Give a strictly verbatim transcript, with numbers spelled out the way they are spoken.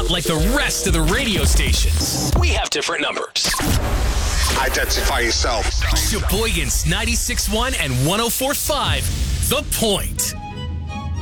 Like the rest of the radio stations, we have different numbers. Identify yourself. Sheboygan's ninety-six point one and one oh four point five, The Point.